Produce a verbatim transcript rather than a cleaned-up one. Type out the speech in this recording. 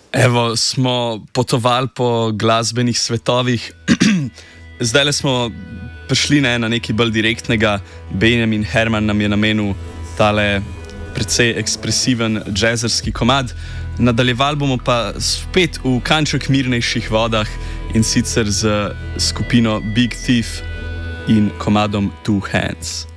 Evo, smo potovali po glasbenih svetovih, zdaj smo prišli ne, na nekaj bolj direktnega. Benjamin Herman nam je namenil tale precej ekspresiven jazzerski komad. Nadaljevali bomo pa spet v kanček mirnejših vodah in sicer z skupino Big Thief in komadom Two Hands.